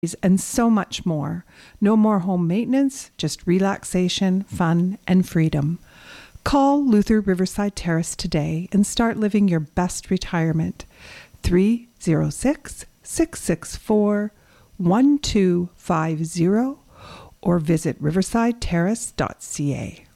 and so much more. No more home maintenance, just relaxation, fun, and freedom. Call Luther Riverside Terrace today and start living your best retirement. 306-664-1250 or visit riversideterrace.ca.